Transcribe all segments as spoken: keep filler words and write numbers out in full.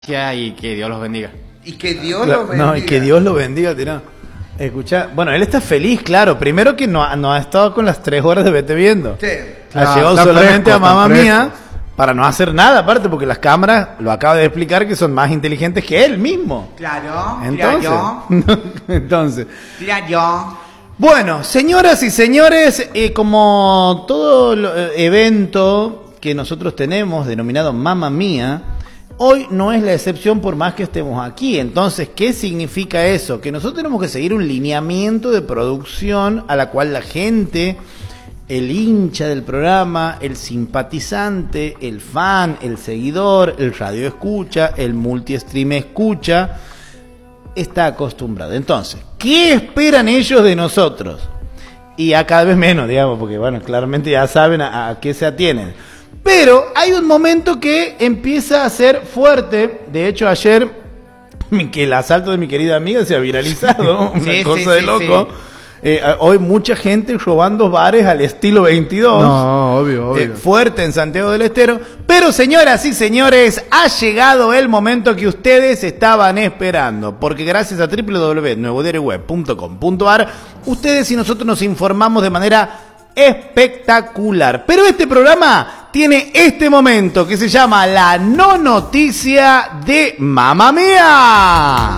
Y que Dios los bendiga. Y que Dios los bendiga. No, y que Dios los bendiga, tirá. Escucha, bueno, él está feliz, claro. Primero que no, no ha estado con las tres horas de Vete Viendo. Sí. Ha Ah, llegado está solamente fresco, a Mamma está Mía fresco. para no hacer nada, aparte, porque las cámaras, lo acaba de explicar, que son más inteligentes que él mismo. Claro, Entonces, claro, entonces. claro. Bueno, señoras y señores, eh, como todo lo- eh, evento que nosotros tenemos denominado Mamma Mía, hoy no es la excepción por más que estemos aquí. Entonces, ¿qué significa eso? Que nosotros tenemos que seguir un lineamiento de producción a la cual la gente, el hincha del programa, el simpatizante, el fan, el seguidor, el radio escucha, el multi-stream escucha, está acostumbrado. Entonces, ¿qué esperan ellos de nosotros? Y a cada vez menos, digamos, porque bueno, claramente ya saben a, a qué se atienen. Pero hay un momento que empieza a ser fuerte. De hecho, ayer que el asalto de mi querida amiga se ha viralizado, una Sí, cosa sí, de sí, loco. sí. Eh, hoy mucha gente robando bares al estilo veintidós. No, obvio, obvio. Eh, fuerte en Santiago del Estero. Pero señoras y señores, ha llegado el momento que ustedes estaban esperando. Porque gracias a doble u doble u doble u punto nuevo diario web punto com punto a r, ustedes y nosotros nos informamos de manera espectacular. Pero este programa tiene este momento que se llama la no noticia de Mamma Mía.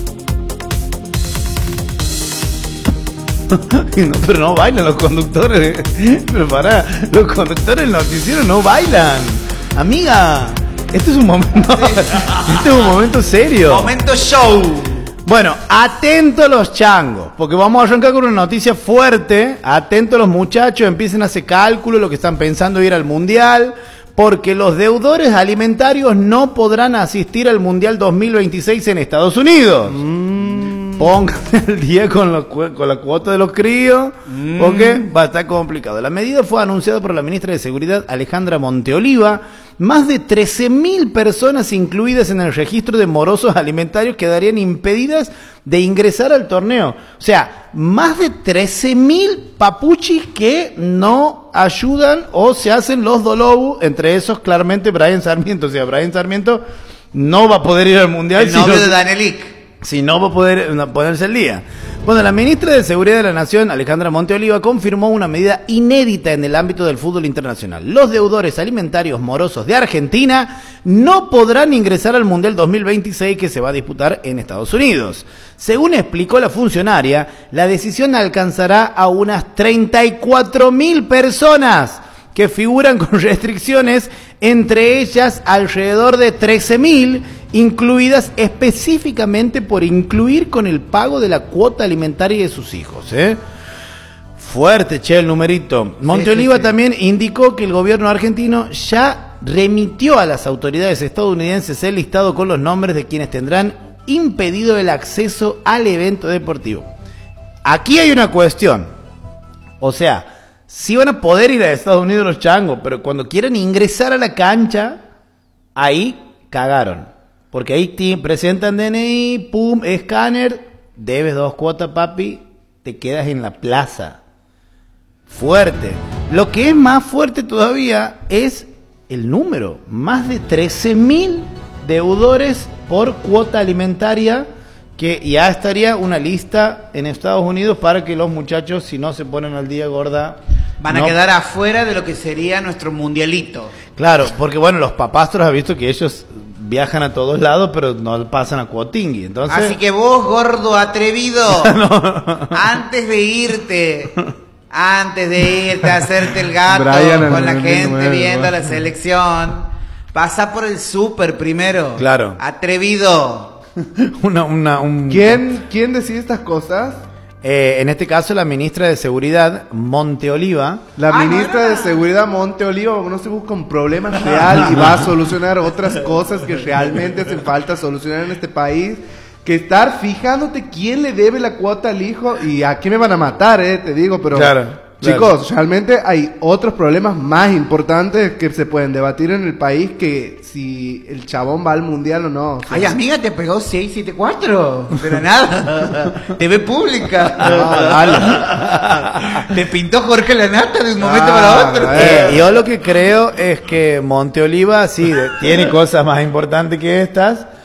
No, pero no bailan los conductores. Pero pará, los conductores del noticiero no bailan. Amiga, este es un momento. Este es un momento serio. Momento show. Bueno, atento los changos, porque vamos a arrancar con una noticia fuerte. Atento los muchachos, empiecen a hacer cálculo, lo que están pensando ir al mundial, porque los deudores alimentarios no podrán asistir al mundial dos mil veintiséis en Estados Unidos. Mm. Pónganse al día con, los, cu- con la cuota de los críos, mm. porque va a estar complicado. La medida fue anunciada por la ministra de Seguridad, Alejandra Monteoliva. Más de trece mil personas incluidas en el registro de morosos alimentarios quedarían impedidas de ingresar al torneo. O sea, más de trece mil papuchis que no ayudan o se hacen los dolobus, entre esos claramente Brian Sarmiento. O sea, Brian Sarmiento no va a poder ir al mundial. El novio sino- de Danelik. si no va a poder no, ponerse al día. Bueno, la ministra de Seguridad de la Nación, Alejandra Monteoliva, confirmó una medida inédita en el ámbito del fútbol internacional. Los deudores alimentarios morosos de Argentina no podrán ingresar al Mundial dos mil veintiséis que se va a disputar en Estados Unidos. Según explicó la funcionaria, la decisión alcanzará a unas treinta y cuatro mil personas que figuran con restricciones, entre ellas alrededor de trece mil, incluidas específicamente por incluir con el pago de la cuota alimentaria de sus hijos. ¿eh? Fuerte, che, el numerito. Monteoliva sí, sí. también indicó que el gobierno argentino ya remitió a las autoridades estadounidenses el listado con los nombres de quienes tendrán impedido el acceso al evento deportivo. Aquí hay una cuestión. O sea, sí van a poder ir a Estados Unidos los changos, pero cuando quieran ingresar a la cancha, ahí cagaron. Porque ahí te presentan D N I, pum, escáner, debes dos cuotas, papi, te quedas en la plaza. Fuerte. Lo que es más fuerte todavía es el número. Más de trece mil deudores por cuota alimentaria, que ya estaría una lista en Estados Unidos para que los muchachos, si no se ponen al día, gorda, Van a no- quedar afuera de lo que sería nuestro mundialito. Claro, porque bueno, los papastros han visto que ellos viajan a todos lados, pero no pasan a Cuotingui. Entonces, Así que vos, gordo atrevido, antes de irte, antes de irte a hacerte el gato Brian, el con la noventa y gente nueve, viendo bueno. la selección, pasa por el súper primero. Claro. Atrevido. una, una, un... ¿Quién, ¿Quién decide estas cosas? Eh, en este caso, la ministra de Seguridad, Monteoliva. La Ah, ministra no, no. de Seguridad, Monteoliva, no se busca un problema real y va a solucionar otras cosas que realmente hacen falta solucionar en este país. Que estar fijándote quién le debe la cuota al hijo y a quién me van a matar, eh, te digo, pero Claro. chicos, realmente hay otros problemas más importantes que se pueden debatir en el país que si el chabón va al mundial o no. O sea, Ay, amiga, te pegó seis siete cuatro. Pero nada. T V pública. dale. Te pintó Jorge Lanata de un momento Ah, para otro. eh. Eh, yo lo que creo es que Monteoliva sí de- tiene cosas más importantes que estas,